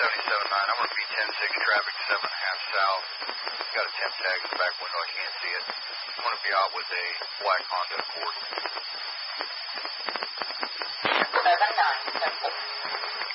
77.9. I'm going to be 10-6 traffic, 7.5 south. Got a temp tag in the back window. I can't see it. I'm going to be out with a black Honda Accord.